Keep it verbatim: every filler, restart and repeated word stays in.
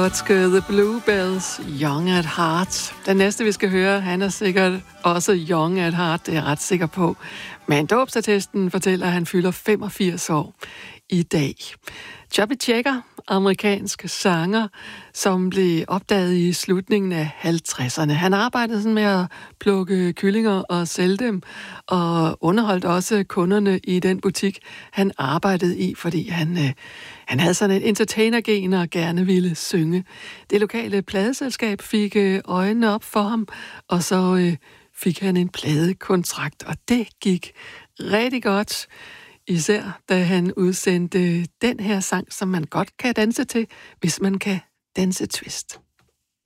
Butcher, The Bluebells, Young at Heart. Den næste, vi skal høre, han er sikkert også Young at Heart, det er jeg ret sikker på. Men dåbsattesten fortæller, at han fylder femogfirs år i dag. Chubby Checker, amerikansk sanger, som blev opdaget i slutningen af halvtredserne. Han arbejdede sådan med at plukke kyllinger og sælge dem, og underholdt også kunderne i den butik, han arbejdede i, fordi han, øh, han havde sådan en entertainer-gen og gerne ville synge. Det lokale pladeselskab fik øh, øjnene op for ham, og så øh, fik han en pladekontrakt, og det gik rigtig godt. Især da han udsendte den her sang, som man godt kan danse til, hvis man kan danse twist.